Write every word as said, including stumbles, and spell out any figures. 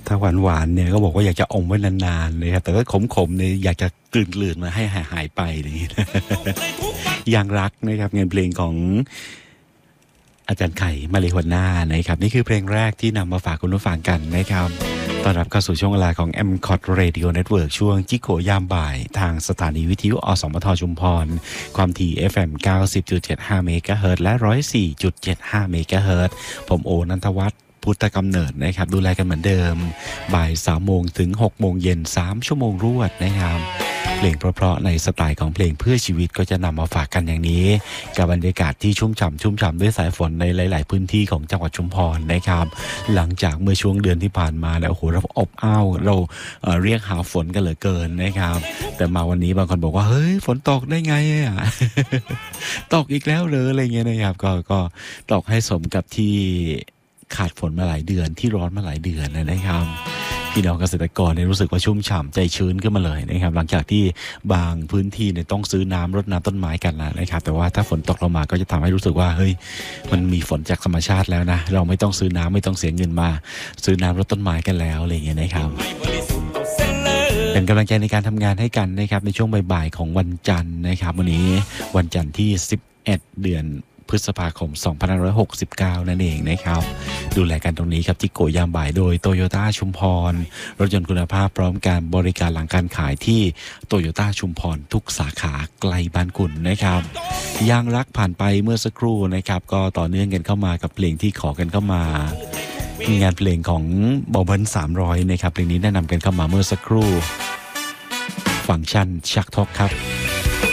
ถ้าหวานหวานเนี่ยก็บอกว่าอยากจะอมไว้นานๆเลยครับแต่ก็ขมๆเนี่ยอยากจะกลืนๆมาให้หายๆไปอย่างนี้ ยังรักนะครับงานเพลงของอาจารย์ไข่มาเลหัวหน้านะครับนี่คือเพลงแรกที่นำมาฝากคุณผู้ฟังกันนะครับต้อนรับเข้าสู่ช่วงเวลาของ เอ็ม ซี โอ ที Radio Network ช่วงจิโกยามบ่ายทางสถานีวิทยุอสมทชุมพรความถี่ เอฟ เอ็ม เก้าสิบจุดเจ็ดห้า เมกะเฮิรตซ์และ หนึ่งร้อยสี่จุดเจ็ดห้า เมกะเฮิรตซ์ผมโอนันทวัฒน์พุทธกำเนิดนะครับดูแลกันเหมือนเดิมบ่ายสามโมงถึงหกโมงเย็นสามชั่วโมงรวดนะครับเพลงเพราะๆในสไตล์ของเพลงเพื่อชีวิตก็จะนำมาฝากกันอย่างนี้กับบรรยากาศที่ชุ่มฉ่ำชุ่มฉ่ำด้วยสายฝนในหลายๆพื้นที่ของจังหวัดชุมพรนะครับหลังจากเมื่อช่วงเดือนที่ผ่านมาแล้วโอ้โหเราอบอ้าวเราเอ่อเรียกหาฝนกันเหลือเกินนะครับแต่มาวันนี้บางคนบอกว่าเฮ้ยฝนตกได้ไงอ่ะ ตกอีกแล้วเลยอะไรเงี้ยนะครับก็ก็ตกให้สมกับที่ขาดฝนมาหลายเดือนที่ร้อนมาหลายเดือนนะครับพี่น้องเกษตรกรเนี่ยรู้สึกว่าชุ่มฉ่ำใจชื้นขึ้นมาเลยนะครับหลังจากที่บางพื้นที่เนี่ยต้องซื้อน้ำรดน้ำต้นไม้กันแล้วนะครับแต่ว่าถ้าฝนตกลงมาก็จะทำให้รู้สึกว่าเฮ้ยมันมีฝนจากธรรมชาติแล้วนะเราไม่ต้องซื้อน้ำไม่ต้องเสียเงินมาซื้อน้ำรดต้นไม้กันแล้วอะไรอย่างเงี้ยนะครับเป็นกำลังใจในการทำงานให้กันนะครับในช่วงบ่ายๆของวันจันทร์นะครับวันนี้วันจันทร์ที่สิบเอ็ดเดือนพฤษภาคมสองพันห้าร้อยหกสิบเก้านั่นเองนะครับดูแลกันตรงนี้ครับจิโกยามบ่ายโดยโตโยต้าชุมพรรถยนต์คุณภาพพร้อมการบริการหลังการขายที่โตโยต้าชุมพรทุกสาขาไกลบ้านคุณนะครับยางรักผ่านไปเมื่อสักครู่นะครับก็ต่อเนื่องกันเข้ามากับเพลงที่ขอกันเข้ามามีงานเพลงของบอเบิลสามร้อยนะครับเพลงนี้แนะนำกันเข้ามาเมื่อสักครู่ฟังก์ชันชักทอกครับ